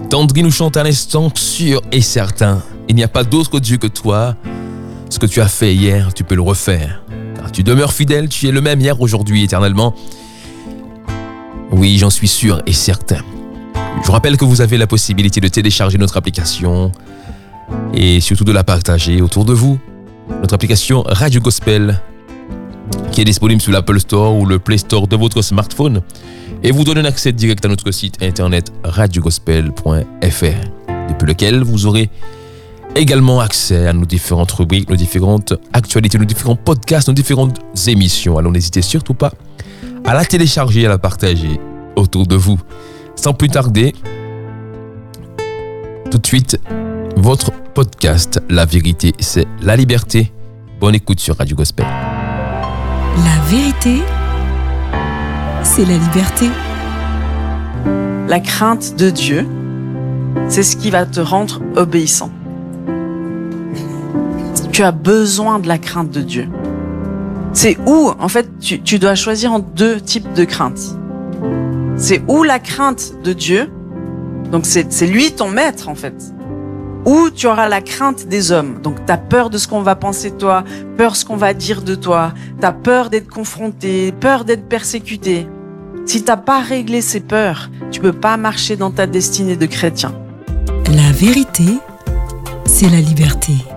Tandri nous chante à l'instant sûr et certain. Il n'y a pas d'autre Dieu que toi. Ce que tu as fait hier, tu peux le refaire. Car tu demeures fidèle, tu es le même hier, aujourd'hui, éternellement. Oui, j'en suis sûr et certain. Je vous rappelle que vous avez la possibilité de télécharger notre application et surtout de la partager autour de vous. Notre application Radio Gospel qui est disponible sur l'Apple Store ou le Play Store de votre smartphone et vous donne un accès direct à notre site internet radiogospel.fr depuis lequel vous aurez également accès à nos différentes rubriques, nos différentes actualités, nos différents podcasts, nos différentes émissions. Alors n'hésitez surtout pas à la télécharger et à la partager autour de vous. Sans plus tarder, tout de suite, votre podcast, La vérité, c'est la liberté. Bonne écoute sur Radio Gospel. La vérité, c'est la liberté. La crainte de Dieu, c'est ce qui va te rendre obéissant. Tu as besoin de la crainte de Dieu. C'est où, en fait, tu dois choisir entre deux types de crainte. C'est où la crainte de Dieu, donc c'est lui ton maître, en fait. Ou tu auras la crainte des hommes. Donc, tu as peur de ce qu'on va penser de toi, peur de ce qu'on va dire de toi, tu as peur d'être confronté, peur d'être persécuté. Si tu n'as pas réglé ces peurs, tu peux pas marcher dans ta destinée de chrétien. La vérité, c'est la liberté.